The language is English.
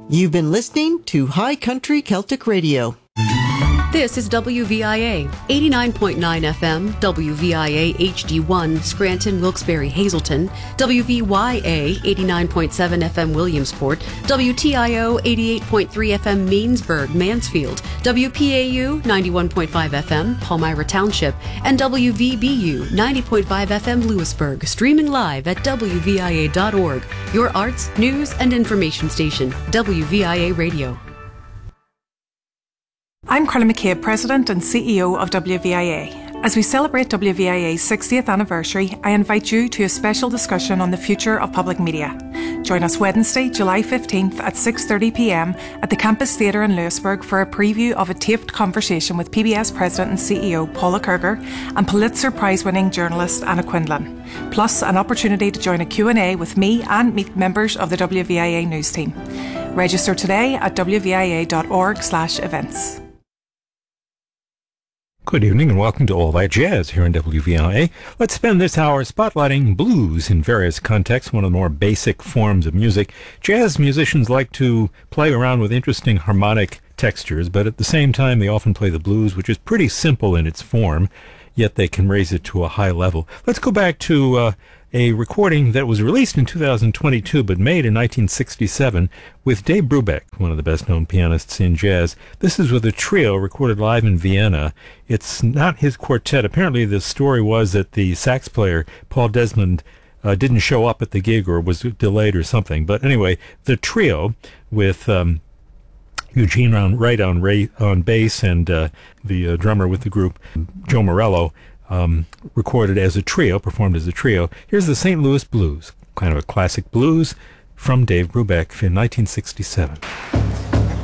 You've been listening to High Country Celtic Radio. This is WVIA 89.9 FM, WVIA HD1, Scranton, Wilkes-Barre, Hazleton, WVYA 89.7 FM, Williamsport, WTIO 88.3 FM, Meansburg, Mansfield, WPAU 91.5 FM, Palmyra Township, and WVBU 90.5 FM, Lewisburg, streaming live at WVIA.org, your arts, news, and information station, WVIA Radio. I'm Carla McCabe, President and CEO of WVIA. As we celebrate WVIA's 60th anniversary, I invite you to a special discussion on the future of public media. Join us Wednesday, July 15th at 6:30pm at the Campus Theatre in Lewisburg for a preview of a taped conversation with PBS President and CEO Paula Kerger and Pulitzer Prize-winning journalist Anna Quindlen, plus an opportunity to join a Q&A with me and meet members of the WVIA news team. Register today at wvia.org/events. Good evening and welcome to All That Jazz here on WVIA. Let's spend this hour spotlighting blues in various contexts, one of the more basic forms of music. Jazz musicians like to play around with interesting harmonic textures, but at the same time they often play the blues, which is pretty simple in its form, yet they can raise it to a high level. Let's go back to a recording that was released in 2022 but made in 1967 with Dave Brubeck, one of the best-known pianists in jazz. This is with a trio recorded live in Vienna. It's not his quartet. Apparently the story was that the sax player, Paul Desmond, didn't show up at the gig or was delayed or something. But anyway, the trio with Eugene Wright on bass and the drummer with the group, Joe Morello, recorded as a trio, performed as a trio. Here's the St. Louis Blues, kind of a classic blues from Dave Brubeck in 1967.